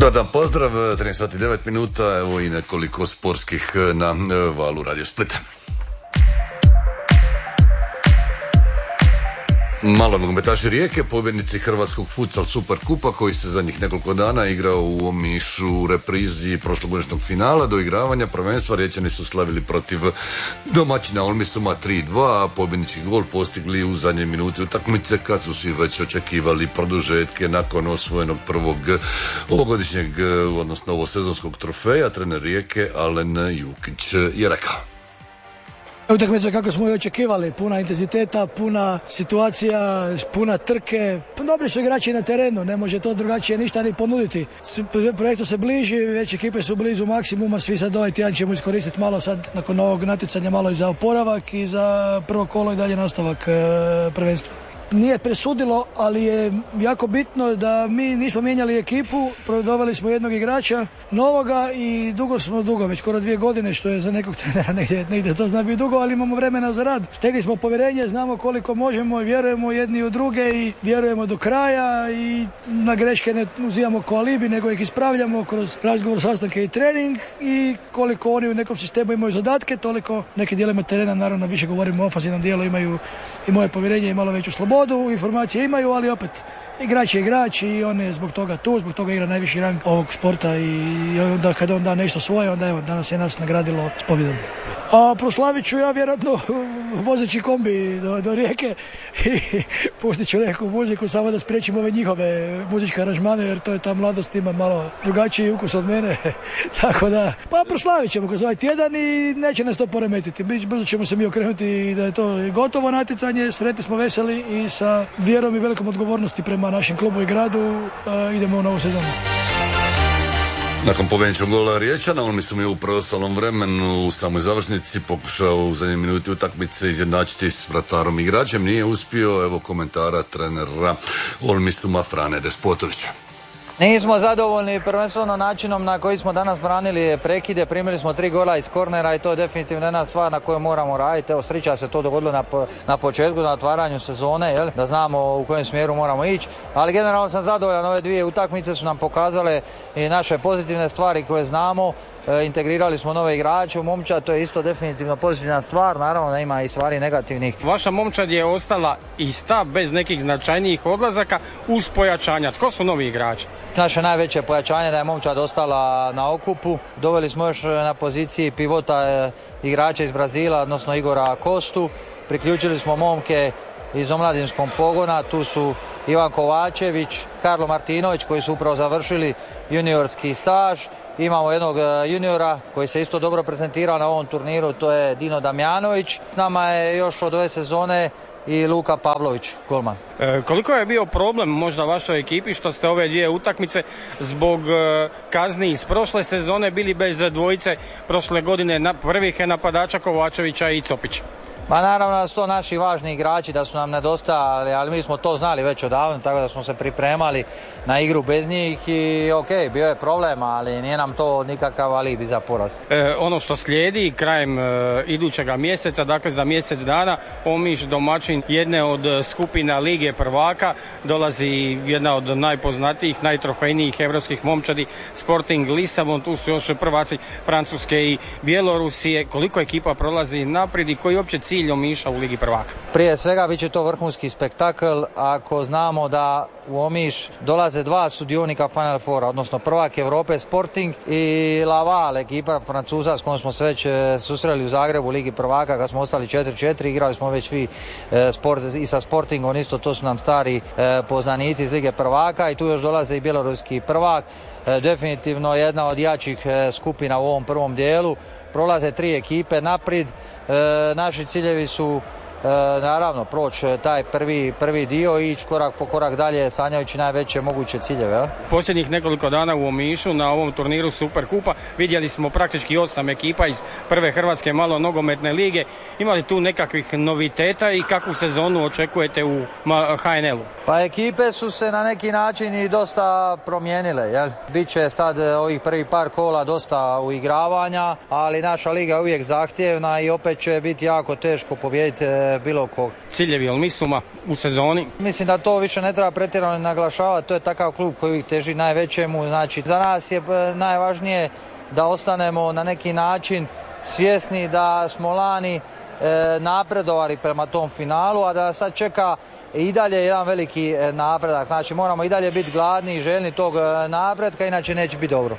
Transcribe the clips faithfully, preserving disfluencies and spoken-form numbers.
Dobar dan, pozdrav, trinaest sati i devet minuta, evo i nekoliko sportskih na valu Radio Splita. Malo nogometaši Rijeke, pobjednici Hrvatskog futsal Superkupa koji se zadnjih nekoliko dana igrao u Omišu u reprizi prošlogodišnjeg finala. Do igravanja prvenstva Riječani su slavili protiv domaćina Olmisuma tri dva, a pobjednički gol postigli u zadnjoj minuti utakmice kad su svi već očekivali produžetke nakon osvojenog prvog ovogodišnjeg, odnosno ovosezonskog trofeja. Trener Rijeke Alen Jukić je rekao: Utakmica kako smo i očekivali, puna intenziteta, puna situacija, puna trke. Dobri su igrači na terenu, ne može to drugačije ništa ni ponuditi. Projekto se bliži, već ekipe su blizu maksimuma, svi sad ovaj tjedan ćemo iskoristiti malo sad nakon ovog natjecanja malo i za oporavak i za prvo kolo i dalje nastavak e, prvenstva. Nije presudilo, ali je jako bitno da mi nismo mijenjali ekipu, doveli smo jednog igrača novoga i dugo smo, dugo, već skoro dvije godine, što je za nekog trenera negdje, negdje to zna biti dugo, ali imamo vremena za rad. Stegli smo povjerenje, znamo koliko možemo i vjerujemo jedni u druge i vjerujemo do kraja i na greške ne uzimamo ko alibi, nego ih ispravljamo kroz razgovor, sastanke i trening i koliko oni u nekom sistemu imaju zadatke, toliko neki dijelima terena, naravno više govorimo o ofenzivnom dijelu, imaju i moje povjerenje i malo veću slobodu. Informacije imaju, ali opet igrač je igrač i on je zbog toga tu, zbog toga igra najviši rang ovog sporta i onda kada on da nešto svoje, onda evo danas je nas nagradilo s pobjedom. A proslavit ću ja vjerojatno vozeći kombi do, do Rijeke i pustit ću neku muziku samo da spriječim ove njihove muzičke aranžmane, jer to je ta mladost, ima malo drugačiji ukus od mene. Tako da, pa proslavit ćemo kroz ovaj tjedan i neće nas to poremetiti. Brzo ćemo se mi okrenuti i da je to gotovo natjecanje, sretni smo, veseli i sa vjerom i velikom odgovornosti prema našem klubu i gradu idemo u novu sezonu. Nakon pobjedničkog gola Riječana, on mislim je u preostalom vremenu u samoj završnici pokušao u zadnjoj minuti utakmice izjednačiti s vratarom igračem, nije uspio. Evo komentara trenera Olmisuma Frane Despotovića. Nismo zadovoljni prvenstveno načinom na koji smo danas branili prekide, primili smo tri gola iz kornera i to je definitivno jedna stvar na kojoj moramo raditi. Evo, sreća se to dogodilo na, na početku, na otvaranju sezone, jel? Da znamo u kojem smjeru moramo ići, ali generalno sam zadovoljan. Ove dvije utakmice su nam pokazale i naše pozitivne stvari koje znamo. E, integrirali smo nove igrače u momčad, to je isto definitivno pozitivna stvar, naravno da ima i stvari negativnih. Vaša momčad je ostala ista, bez nekih značajnijih odlazaka, uz pojačanja. Tko su novi igrači? Naše najveće pojačanje da je momčad ostala na okupu. Doveli smo još na poziciji pivota e, igrača iz Brazila, odnosno Igora Kostu. Priključili smo momke iz omladinskog pogona, tu su Ivan Kovačević, Karlo Martinović koji su upravo završili juniorski staž. Imamo jednog juniora koji se isto dobro prezentirao na ovom turniru, to je Dino Damjanović. S nama je još od ove sezone i Luka Pavlović, golman. E, koliko je bio problem možda vašoj ekipi što ste ove dvije utakmice zbog e, kazni iz prošle sezone bili bez dvojice prošle godine na prvih napadača Kovačevića i Copića? Pa naravno da su to naši važni igrači, da su nam nedostajali, ali mi smo to znali već odavno, tako da smo se pripremali na igru bez njih i ok, bio je problem, ali nije nam to nikakav alibi za poraz. E, ono što slijedi krajem e, idućega mjeseca, dakle za mjesec dana, Omiš domaćin jedne od skupina Lige prvaka, dolazi jedna od najpoznatijih, najtrofejnijih evropskih momčadi, Sporting Lisabon, tu su još prvaci Francuske i Bjelorusije. Koliko ekipa prolazi naprijed i koji uopće cilj Omiša u Ligi prvaka? Prije svega bit će to vrhunski spektakl ako znamo da u Omiš dolaze dva sudionika Final Foura, odnosno prvak Europe Sporting i Laval, ekipa Francuza s kojom smo se već susreli u Zagrebu u Ligi prvaka kad smo ostali četiri četiri, igrali smo već vi sport, i sa Sportingom isto, to su nam stari poznanici iz Lige prvaka i tu još dolaze i bjeloruski prvak. Definitivno jedna od jačih skupina u ovom prvom dijelu. Prolaze tri ekipe naprijed. E, naši ciljevi su e, naravno proći taj prvi, prvi dio i ići korak po korak dalje sanjajući najveće moguće ciljeve. Ja? Posljednjih nekoliko dana u Omišu na ovom turniru Superkupa vidjeli smo praktički osam ekipa iz prve Hrvatske malo nogometne lige. Ima li tu nekakvih noviteta i kakvu sezonu očekujete u H N L-u? Pa ekipe su se na neki način i dosta promijenile. Jel? Biće sad ovih prvih par kola dosta uigravanja, ali naša liga je uvijek zahtjevna i opet će biti jako teško pobijediti bilo kog. Ciljevi Olmisuma u sezoni? Mislim da to više ne treba pretjerano naglašavati, to je takav klub koji uvijek teži najvećemu, znači za nas je najvažnije da ostanemo na neki način svjesni da smo lani e, napredovali prema tom finalu, a da sad čeka i dalje jedan veliki napredak. Znači moramo i dalje biti gladni i željni tog napretka, inače neće biti dobro.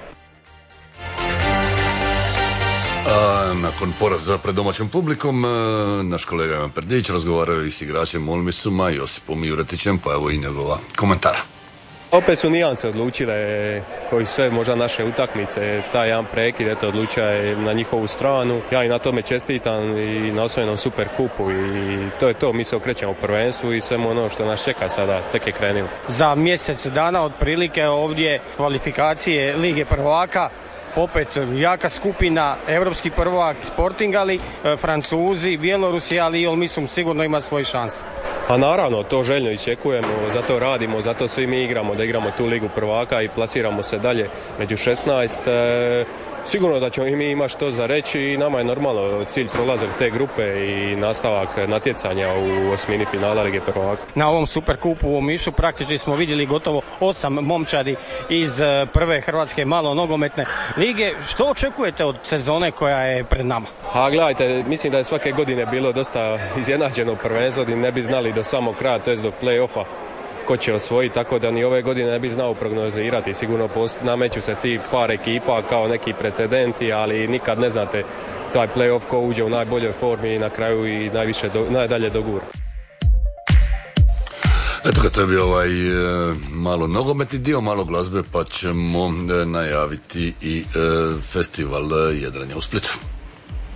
A, nakon poraza pred domaćom publikom, naš kolega Ivan Perdić razgovarao i s igračem Olmisuma Josipom Juretićem, pa evo i njegova komentara. Opet su nijanse odlučile, koji sve možda naše utakmice, taj jedan prekid eto odlučio je na njihovu stranu. Ja i na tome čestitam i na osvojenom super kupu i to je to, mi se okrećemo prvenstvu i sve ono što nas čeka sada, tek je krenulo. Za mjesec dana otprilike ovdje kvalifikacije Lige prvaka, opet jaka skupina, europski prvak Sporting, ali e, Francuzi, Bjelorusi, ali i Olmisum sigurno ima svoj šans. A naravno, to željno iščekujemo, zato radimo, zato svi mi igramo, da igramo tu Ligu prvaka i plasiramo se dalje među šesnaest. E, sigurno da ćemo i mi imati što za reći i nama je normalno cilj prolazak te grupe i nastavak natjecanja u osmini finala Lige prvaka. Na ovom Superkupu u Omišu praktički smo vidjeli gotovo osam momčadi iz prve hrvatske malo nogometne lige. Što očekujete od sezone koja je pred nama? A gledajte, mislim da je svake godine bilo dosta izjednačeno prvenstvo i ne bi znali do samog kraja, to jest do play-offa ko će osvojiti, tako da ni ove godine ne bi znao prognozirati. Sigurno post, nameću se ti par ekipa kao neki pretendenti, ali nikad ne znate taj play-off ko uđe u najboljoj formi i na kraju i najviše do, najdalje dogura. Eto ga, to je bio ovaj e, malo nogometni dio, malo glazbe, pa ćemo e, najaviti i e, festival jedranja u Splitu.